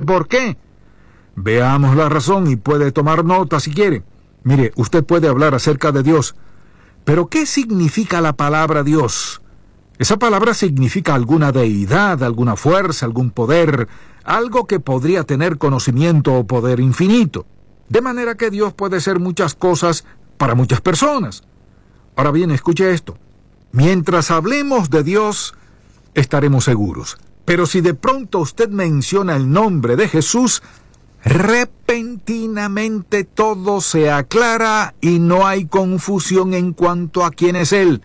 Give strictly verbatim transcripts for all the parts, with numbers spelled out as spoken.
por qué? Veamos la razón y puede tomar nota si quiere. Mire, usted puede hablar acerca de Dios, pero ¿qué significa la palabra Dios? Esa palabra significa alguna deidad, alguna fuerza, algún poder, algo que podría tener conocimiento o poder infinito. De manera que Dios puede ser muchas cosas para muchas personas. Ahora bien, escuche esto. Mientras hablemos de Dios, estaremos seguros. Pero si de pronto usted menciona el nombre de Jesús, repentinamente todo se aclara y no hay confusión en cuanto a quién es Él.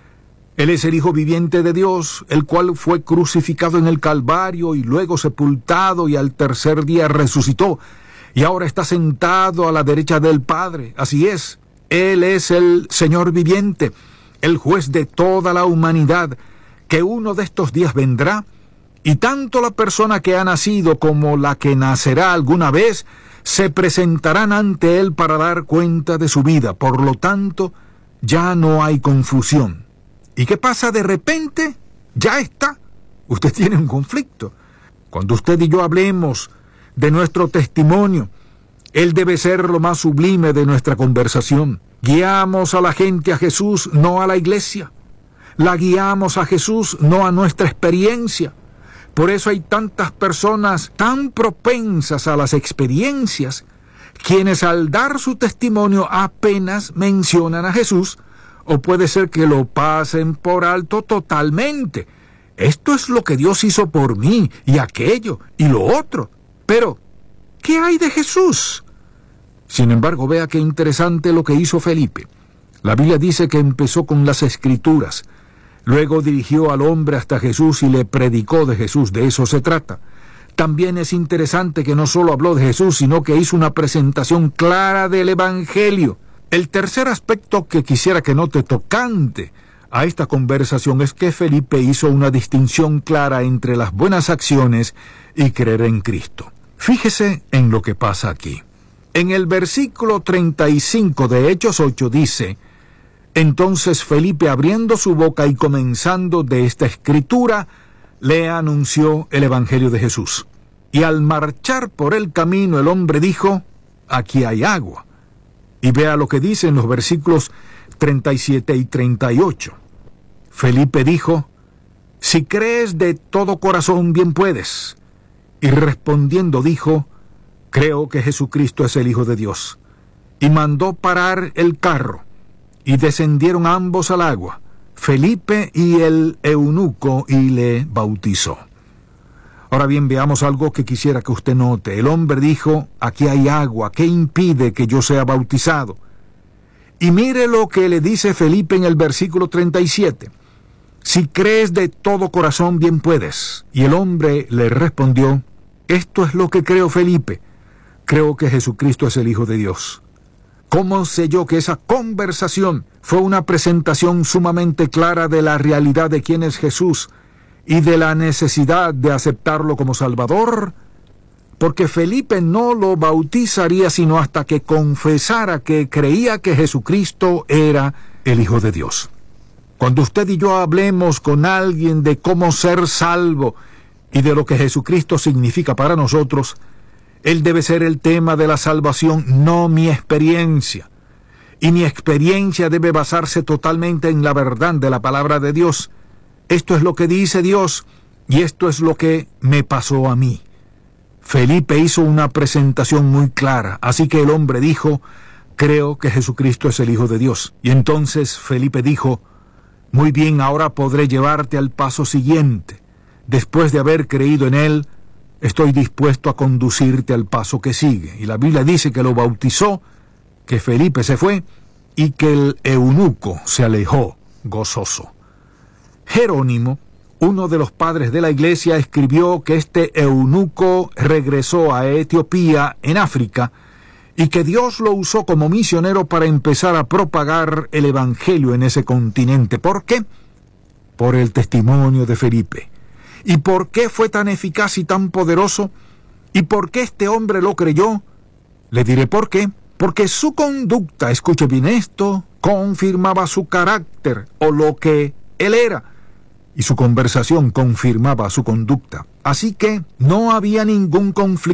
Él es el Hijo viviente de Dios, el cual fue crucificado en el Calvario y luego sepultado y al tercer día resucitó. Y ahora está sentado a la derecha del Padre. Así es, Él es el Señor viviente, el juez de toda la humanidad, que uno de estos días vendrá, y tanto la persona que ha nacido como la que nacerá alguna vez se presentarán ante Él para dar cuenta de su vida. Por lo tanto, ya no hay confusión. ¿Y qué pasa de repente? Ya está. Usted tiene un conflicto. Cuando usted y yo hablemos de nuestro testimonio, él debe ser lo más sublime de nuestra conversación. Guiamos a la gente a Jesús, no a la iglesia. La guiamos a Jesús, no a nuestra experiencia. Por eso hay tantas personas tan propensas a las experiencias, quienes al dar su testimonio apenas mencionan a Jesús, o puede ser que lo pasen por alto totalmente. Esto es lo que Dios hizo por mí, y aquello, y lo otro. Pero, ¿qué hay de Jesús? Sin embargo, vea qué interesante lo que hizo Felipe. La Biblia dice que empezó con las Escrituras, luego dirigió al hombre hasta Jesús y le predicó de Jesús. De eso se trata. También es interesante que no solo habló de Jesús, sino que hizo una presentación clara del Evangelio. El tercer aspecto que quisiera que note tocante a esta conversación es que Felipe hizo una distinción clara entre las buenas acciones y creer en Cristo. Fíjese en lo que pasa aquí. En el versículo treinta y cinco de Hechos ocho dice: entonces Felipe, abriendo su boca y comenzando de esta escritura, le anunció el Evangelio de Jesús. Y al marchar por el camino el hombre dijo: aquí hay agua. Y vea lo que dice en los versículos treinta y siete y treinta y ocho. Felipe dijo: si crees de todo corazón, bien puedes. Y respondiendo dijo: creo que Jesucristo es el Hijo de Dios. Y mandó parar el carro, y descendieron ambos al agua, Felipe y el eunuco, y le bautizó. Ahora bien, veamos algo que quisiera que usted note. El hombre dijo: aquí hay agua, ¿qué impide que yo sea bautizado? Y mire lo que le dice Felipe en el versículo treinta y siete. Si crees de todo corazón, bien puedes. Y el hombre le respondió: esto es lo que creo, Felipe. Creo que Jesucristo es el Hijo de Dios. ¿Cómo sé yo que esa conversación fue una presentación sumamente clara de la realidad de quién es Jesús y de la necesidad de aceptarlo como Salvador? Porque Felipe no lo bautizaría sino hasta que confesara que creía que Jesucristo era el Hijo de Dios. Cuando usted y yo hablemos con alguien de cómo ser salvo y de lo que Jesucristo significa para nosotros, Él debe ser el tema de la salvación, no mi experiencia. Y mi experiencia debe basarse totalmente en la verdad de la palabra de Dios. Esto es lo que dice Dios, y esto es lo que me pasó a mí. Felipe hizo una presentación muy clara, así que el hombre dijo: creo que Jesucristo es el Hijo de Dios. Y entonces Felipe dijo: muy bien, ahora podré llevarte al paso siguiente. Después de haber creído en Él, estoy dispuesto a conducirte al paso que sigue. Y la Biblia dice que lo bautizó, que Felipe se fue y que el eunuco se alejó gozoso. Jerónimo, uno de los padres de la iglesia, escribió que este eunuco regresó a Etiopía, en África, y que Dios lo usó como misionero para empezar a propagar el evangelio en ese continente. ¿Por qué? Por el testimonio de Felipe. ¿Y por qué fue tan eficaz y tan poderoso? ¿Y por qué este hombre lo creyó? Le diré por qué. Porque su conducta, escuche bien esto, confirmaba su carácter o lo que él era, y su conversación confirmaba su conducta. Así que no había ningún conflicto